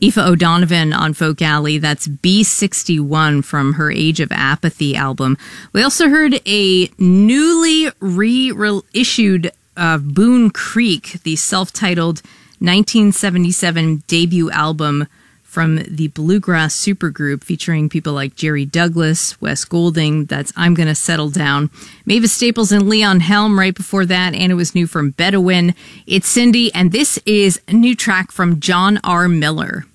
Aoife O'Donovan on Folk Alley. That's B61 from her Age of Apathy album. We also heard a newly reissued Boone Creek, the self-titled 1977 debut album from the bluegrass supergroup featuring people like Jerry Douglas, Wes Golding. That's I'm Gonna Settle Down. Mavis Staples and Leon Helm right before that, and it was new from Bedouin. It's Cindy, and this is a new track from John R. Miller.